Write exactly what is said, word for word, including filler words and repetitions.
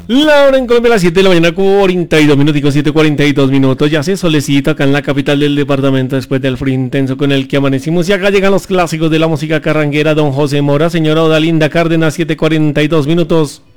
La hora en Colombia a las siete de la mañana, cuarenta y dos minutos, siete cuarenta y dos minutos. Ya se solecita acá en la capital del departamento después del frío intenso con el que amanecimos. Y acá llegan los clásicos de la música carranguera. Don José Mora, señora Odalinda Cárdenas, siete cuarenta y dos minutos.